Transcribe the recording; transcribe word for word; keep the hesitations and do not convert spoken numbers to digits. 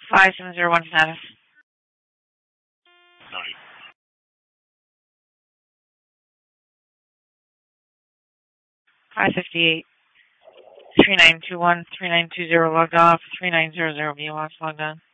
five seven zero one status. Nice. five fifty-eight. three nine two one, three nine two zero logged off. three nine zero zero V O S logged on.